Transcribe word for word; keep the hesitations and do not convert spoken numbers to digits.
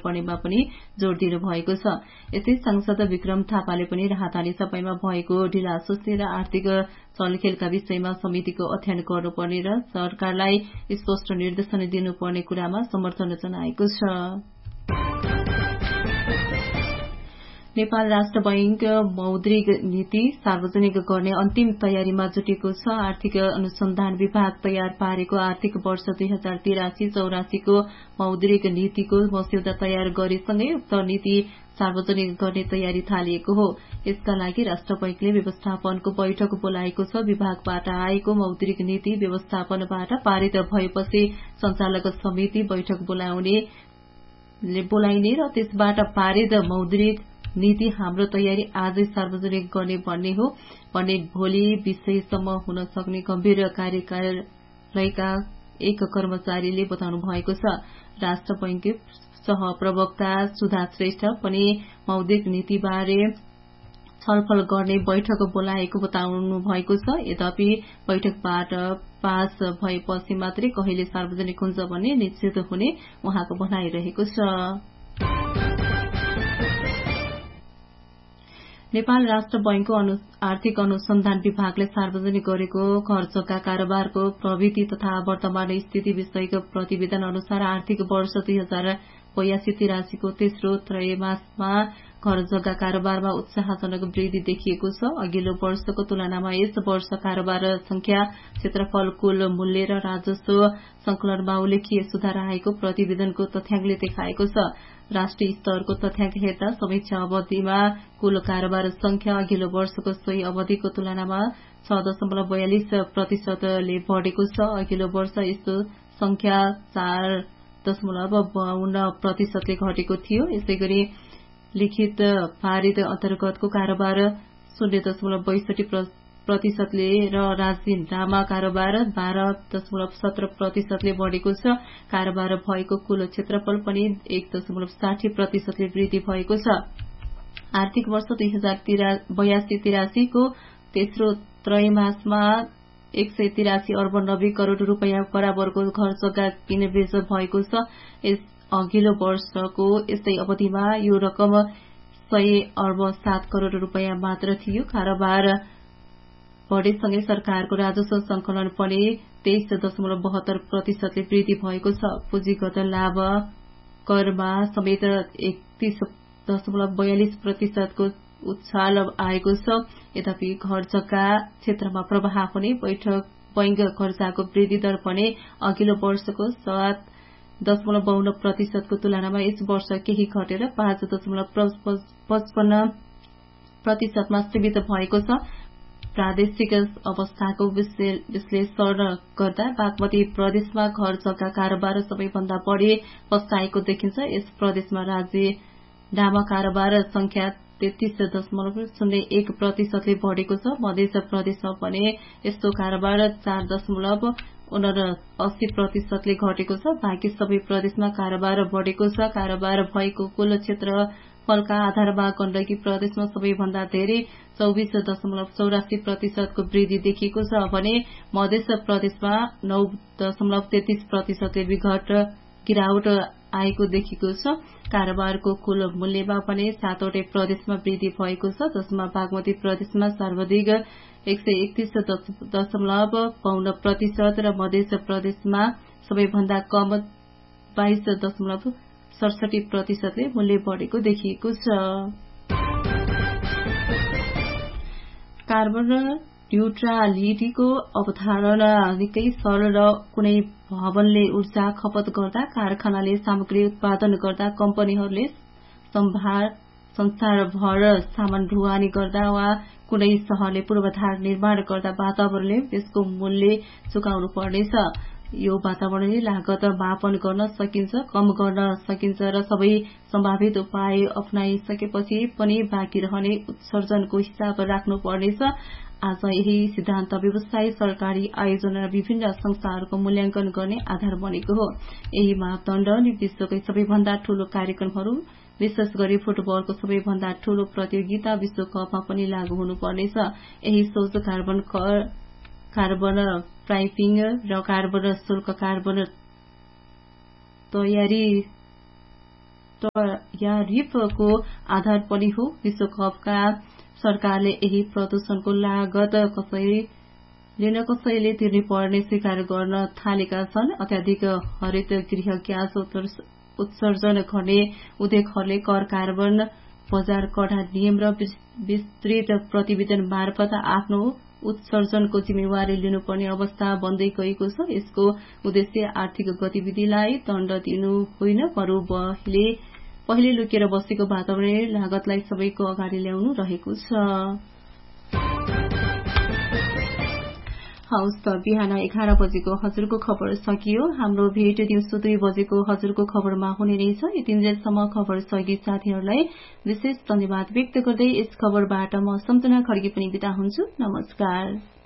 पर्नेमा पनि जोड़ दिनु भएको छ। यस्तै सांसद विक्रम थापाले पनि राहदानी सफाईमा भएको ढिलासुस्ती र आर्थिक चलखेलका विषयमा समितिको अध्ययन गर्नुपर्ने र सरकारलाई स्पष्ट निर्देशन दिनुपर्ने कुरामा समर्थन जनाएको छ। नेपाल राष्ट्र बैंक मौद्रिक नीति सार्वजनिक गर्ने अन्तिम तयारीमा जुटेको छ। आर्थिक अनुसन्धान विभाग तयार पारेको आर्थिक वर्ष दुई हजार तिरासी चौरासीको मौद्रिक नीतिको मस्यौदा तयार गरेसँगै उक्त नीति सार्वजनिक गर्ने तयारी थालिएको हो। यसका लागि राष्ट्र बैंकले व्यवस्थापनको बैठक बोलाएको छ। विभागबाट आएको मौद्रिक नीति व्यवस्थापनबाट पारित भएपछि सञ्चालक समिति बैठक बोलाउने बोलाइने र त्यसबाट पारित मौद्रिक नीति हाम्रो तयारी आजै सार्वजनिक गर्ने भन्ने हो भन्ने भोलि विषयसम्म हुन सक्ने गम्भीर कार्यकालका एक कर्मचारीले बताउनु भएको छ। राष्ट्र बैंकको सहप्रवक्ता सुधा श्रेष्ठ पनि मौद्रिक नीतिबारे छलफल गर्ने बैठक बोलाएको बताउनु भएको छ। यद्यपि बैठकबाट पास भएपछि मात्रै कहिले सार्वजनिक हुन्छ भन्ने निश्चित हुने उहाँको भनाइरहेको छ। नेपाल राष्ट्र बैंकको अनु, आर्थिक अनुसन्धान विभागले सार्वजनिक गरेको घर जग्गा कारोबारको प्रवृत्ति तथा वर्तमान स्थिति विषयक प्रतिवेदन अनुसार आर्थिक वर्ष दुई हजार बयासी तिरासीको तेस्रो त्रैमासमा घर जग्गा कारोबारमा उत्साहजनक वृद्धि देखिएको छ। अघिल्लो वर्षको तुलनामा यस वर्ष कारोबार संख्या, क्षेत्रफल, कुल मूल्य र राजस्व संकलनमा उल्लेखीय सुधार आएको प्रतिवेदनको तथ्याङ्कले देखाएको छ। राष्ट्रिय स्तरको तथ्याङ्क हेर्दा समीक्षा अवधिमा कुल कारोबार संख्या अघिल्लो वर्षको सोही अवधिको तुलनामा छ दशमलव बयालिस प्रतिशतले बढ़ेको छ। अघिल्लो वर्ष यस्तो संख्या चार दशमलव बाहन्न प्रतिशतले घटेको थियो। यसै गरी लिखित पारित अन्तर्गतको कारोबार शून्य दशमलव बैसठी प्रतिशतले र राजीनामा कारोबार बाह्र दशमलव सत्र प्रतिशतले बढ़ेको छ। कारोबार भएको कुल क्षेत्रफल पनि एक दशमलव साठी प्रतिशतले वृद्धि भएको छ। आर्थिक वर्ष दुई हजार बयासी तिरासीको तेस्रो त्रैमासमा एक सय तिरासी अर्ब नब्बे करोड़ रूपियाँ बराबरको घर जग्गा किनबेच भएको छ। यस अघिल्लो वर्षको यस्तै अवधिमा यो रकम सय अर्ब सात करोड़ रूपियाँ मात्र थियो। कारोबार बढ़ेसँगै सरकारको राजस्व संकलन पनि तेइस दशमलव बहत्तर प्रतिशतले वृद्धि भएको छ। पुँजीगत लाभ करमा समेत एकतीस दशमलव बयालिस प्रतिशतको उछाल आएको छ। यद्यपि घर जग्गा क्षेत्रमा प्रवाह हुने बैठक बैंक खर्चाको वृद्धि दर पनि अघिल्लो वर्षको सात दशमलव बाहन्न प्रतिशतको तुलनामा यस वर्ष केही घटेर पाँच दशमलव पचपन्न प्रतिशतमा सीमित भएको छ। प्रादेशिक अवस्थाको विश्लेषण गर्दा बागमती प्रदेशमा घर जग्गा कारोबार सबैभन्दा बढ़ी पस्ताएको देखिन्छ। यस प्रदेशमा राजीनामा कारोबार संख्या तेत्तीस दशमलव शून्य एक प्रतिशतले बढ़ेको छ। मध्य प्रदेशमा पनि यस्तो कारोबार चार दशमलव उनासी प्रतिशतले घटेको छ। बाँकी सबै प्रदेशमा कारोबार बढ़ेको छ। कारोबार भएको कुल क्षेत्रफलका आधारमा गण्डकी प्रदेशमा सबैभन्दा धेरै चौबीस दशमलव चौरासी प्रतिशतको वृद्धि देखिएको छ भने मध्य प्रदेशमा नौ दशमलव तेत्तीस प्रतिशतले विघट गिरावट आएको देखिएको छ। कारोबारको कुल मूल्यमा पनि सातवटै प्रदेशमा वृद्धि भएको छ, जसमा बागमती प्रदेशमा सर्वाधिक एक सय एकतीस दशमलव बाहन्न प्रतिशत र मध्य प्रदेशमा सबैभन्दा कम बाइस दशमलव सडसठी प्रतिशतले मूल्य बढ़ेको देखिएको छ। कार्बन न्यूट्रालिटीको अवधारणा निकै सरल र कुनै भवनले ऊर्जा खपत गर्दा, कारखानाले सामग्री उत्पादन गर्दा, कम्पनीहरूले संसारभर सामान ढुवानी गर्दा वा कुनै शहरले पूर्वाधार निर्माण गर्दा वातावरणले यसको मूल्य चुकाउनु पर्नेछ। यो वातावरणीय लागत मापन गर्न सकिन्छ, कम गर्न सकिन्छ र सबै सम्भावित उपाय अपनाइसकेपछि पनि बाँकी रहने उत्सर्जनको हिसाब राख्नु पर्नेछ। आज यही सिद्धान्त व्यवसाय, सरकारी आयोजना र विभिन्न संस्थाहरूको मूल्याङ्कन गर्ने आधार बनेको हो। यही मापदण्ड विश्वकै सबैभन्दा ठूलो कार्यक्रमहरू, विशेष गरी फुटबलको सबैभन्दा ठूलो प्रतियोगिता विश्वकपमा पनि लागू हुनुपर्नेछ। यही सोच कार्बन कर, कार्बन प्राइसिङ र कार्बन शुल्क, कार्बन तयारी टयारिफको आधार पनि हो। विश्वकपका सरकारले यही प्रदूषणको लागत कसैले न कसैले तिर्नै पर्ने स्वीकार गर्न थालेका छन्। अत्याधिक हरित गृह ग्यास उत्सर्जन गर्ने उद्योगहरूले कर, कार्बन बजार, कडा नियम र विस्तृत प्रतिवेदन मार्फत आफ्नो उत्सर्जनको जिम्मेवारी लिनुपर्ने अवस्था बन्दै गएको छ। यसको उद्देश्य आर्थिक गतिविधिलाई दण्ड दिनु होइन, बरु पहिले लुकेर बसेको वातावरणीय लागतलाई सबैको अगाडि ल्याउनु रहेको छ। हौस् त बिहान एघार बजेको हजुरको खबर सकियो। हाम्रो भेट दिउँसो दुई बजेको हजुरको खबरमा हुने नै छ। यतिन्जेलसम्म खबर सहयोगी साथीहरूलाई विशेष धन्यवाद व्यक्त गर्दै यस खबरबाट म सम्झना खड्गी पनि बिदा हुन्छु। नमस्कार।